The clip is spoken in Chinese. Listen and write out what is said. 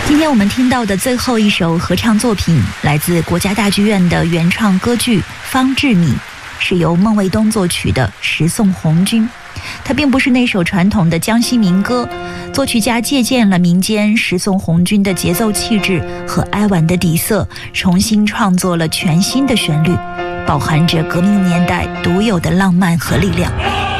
今天我们听到的最后一首合唱作品来自国家大剧院的原创歌剧《方志敏》，是由孟卫东作曲的《十送红军》。它并不是那首传统的江西民歌，作曲家借鉴了民间《十送红军》的节奏气质和哀婉的底色，重新创作了全新的旋律，饱含着革命年代独有的浪漫和力量。